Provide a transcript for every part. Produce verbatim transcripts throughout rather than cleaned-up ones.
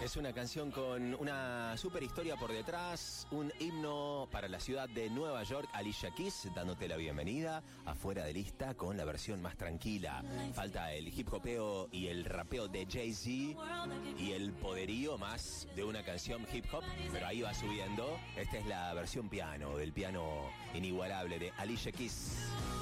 Es una canción con una super historia por detrás, un himno para la ciudad de Nueva York. Alicia Keys dándote la bienvenida a Fuera de Lista con la versión más tranquila. Falta el hip hopeo y el rapeo de Jay-Z y el poderío más de una canción hip hop, pero ahí va subiendo. Esta es la versión piano, del piano inigualable de Alicia Keys.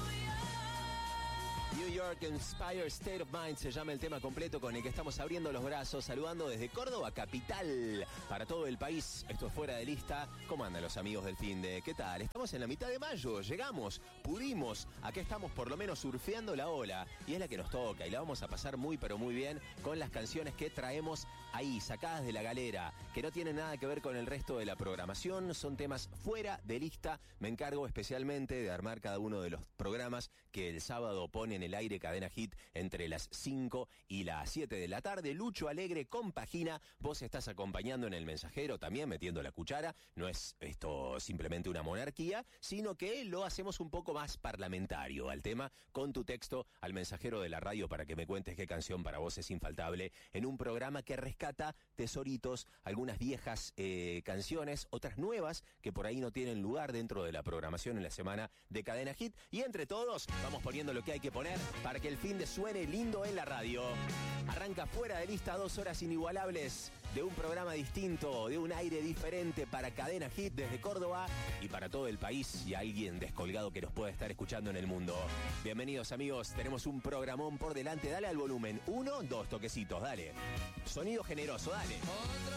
New York Inspire State of Mind se llama el tema completo con el que estamos abriendo los brazos, saludando desde Córdoba, capital, para todo el país. Esto es Fuera de Lista. ¿Cómo andan los amigos del Finde? ¿Qué tal? Estamos en la mitad de mayo, llegamos, pudimos. Acá estamos por lo menos surfeando la ola y es la que nos toca y la vamos a pasar muy pero muy bien con las canciones que traemos ahí, sacadas de la galera, que no tienen nada que ver con el resto de la programación. Son temas fuera de lista. Me encargo especialmente de armar cada uno de los programas que el sábado ponen el aire Cadena Hit entre las cinco y las siete de la tarde. Lucho Alegre compagina, vos estás acompañando en el mensajero también metiendo la cuchara. No es esto simplemente una monarquía, sino que lo hacemos un poco más parlamentario al tema, con tu texto al mensajero de la radio para que me cuentes qué canción para vos es infaltable en un programa que rescata tesoritos, algunas viejas eh, canciones, otras nuevas que por ahí no tienen lugar dentro de la programación en la semana de Cadena Hit, y entre todos vamos poniendo lo que hay que poner para que el fin de suene lindo en la radio. Arranca Fuera de Lista, dos horas inigualables de un programa distinto, de un aire diferente para Cadena Hit desde Córdoba y para todo el país y alguien descolgado que nos pueda estar escuchando en el mundo. Bienvenidos amigos, tenemos un programón por delante. Dale al volumen, uno, dos toquecitos, dale. Sonido generoso, dale.